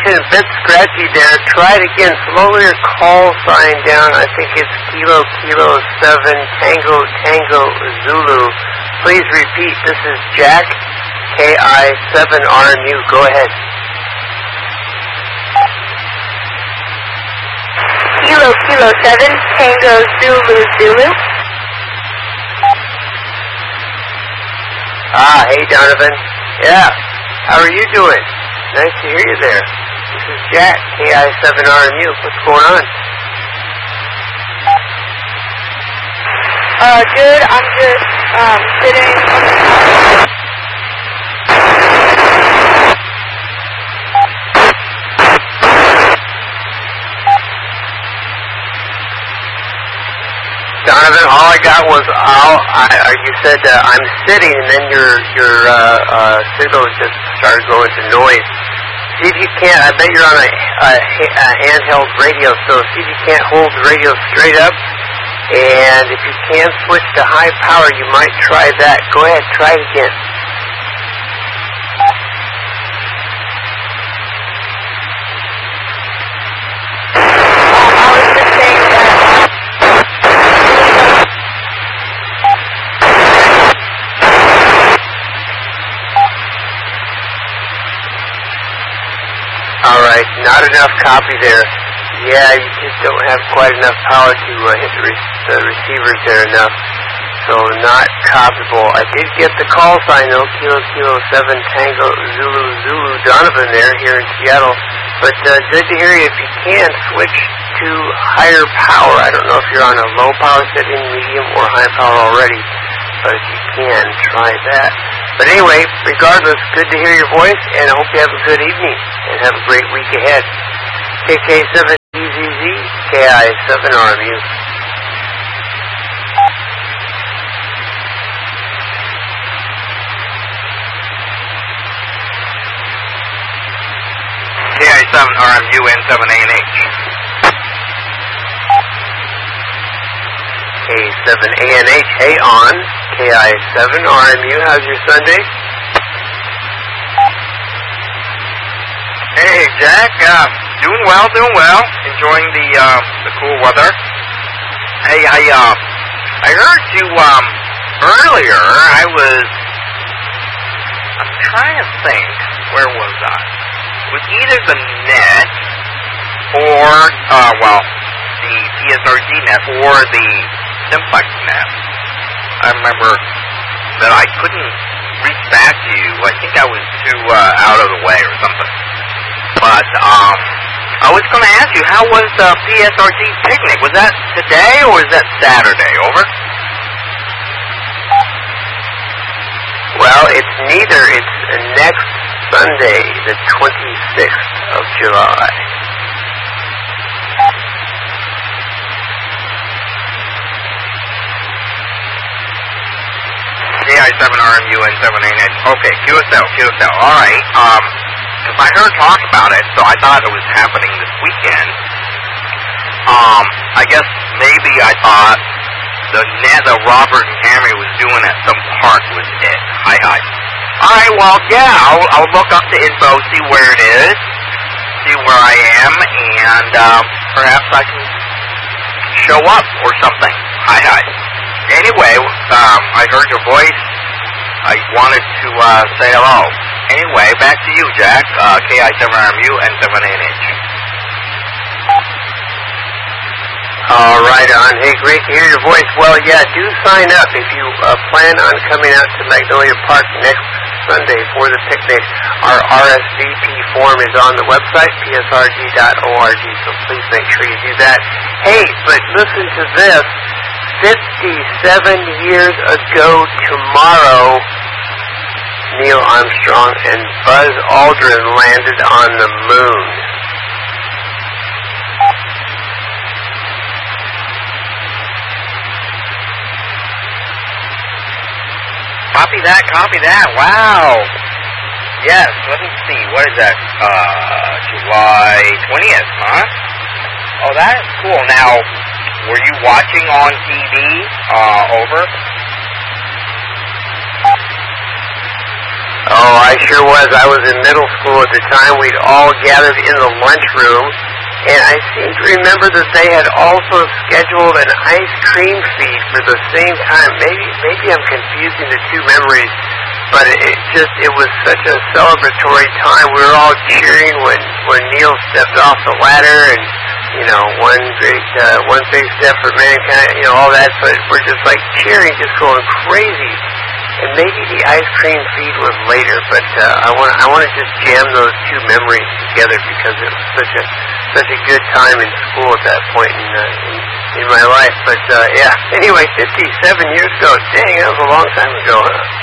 connection, a bit scratchy there. Try it again. Slowly your call sign down. I think it's Kilo 7 Tango Tango Zulu. Please repeat. This is Jack, KI7RMU. Go ahead. Kilo 7 Tango Zulu Zulu. Hey Donovan. Yeah. How are you doing? Nice to hear you there. This is Jack, KI7RMU. What's going on? Good. I'm just sitting on the couch. Donovan, all I got was you said I'm sitting, and then your signal just started going to noise. See if you can't. I bet you're on a handheld radio, so see if you can't hold the radio straight up. And if you can switch to high power, you might try that. Go ahead, try it again. I was just saying that. All right, not enough copy there. Yeah, you just don't have quite enough power to hit the receivers there enough. So not copyable. I did get the call sign though, Kilo 7 Tango Zulu Zulu Donovan there here in Seattle. But good to hear you. If you can, switch to higher power. I don't know if you're on a low power setting, medium, or high power already. But if you can, try that. But anyway, regardless, good to hear your voice, and I hope you have a good evening, and have a great week ahead. KK7EZZ, KI7RMU. KI7RMU N7ANH. K7ANH, hey on, KI7RMU, how's your Sunday? Hey, Jack, doing well, enjoying the cool weather. Hey, I heard you, earlier, I'm trying to think, where was I? It was either the net, or, the PSRG net, or the Simplex net. I remember that I couldn't reach back to you. I think I was too out of the way or something. But I was going to ask you, how was the PSRG picnic? Was that today or was that Saturday? Over? Well, it's neither. It's next Sunday, the 26th of July. KI7RMU N7ANH. Okay, QSL. All right. Because I heard talk about it, so I thought it was happening this weekend. I guess maybe I thought the net that Robert and Camry was doing at some park was it. Hi. All right. Well, yeah. I'll look up the info, see where it is, see where I am, and perhaps I can show up or something. Hi. Anyway, I heard your voice. I wanted to say hello. Anyway, back to you, Jack. KI7RMU N7ANH. All right, on. Hey, great to hear your voice. Well, yeah, do sign up if you plan on coming out to Magnolia Park next Sunday for the picnic. Our RSVP form is on the website, psrg.org, so please make sure you do that. Hey, but listen to this. 57 years ago tomorrow, Neil Armstrong and Buzz Aldrin landed on the moon. Copy that. Wow. Yes, let me see. What is that? July 20th, huh? Oh, that is cool. Now, were you watching on TV, over? Oh, I sure was. I was in middle school at the time. We'd all gathered in the lunchroom, and I seem to remember that they had also scheduled an ice cream feed for the same time. Maybe I'm confusing the two memories, but it was such a celebratory time. We were all cheering when Neil stepped off the ladder, and one big step for mankind, all that. But we're just like cheering, just going crazy. And maybe the ice cream feed was later, but I want to just jam those two memories together because it was such a good time in school at that point in my life. But yeah, anyway, 57 years ago. Dang, that was a long time ago, huh?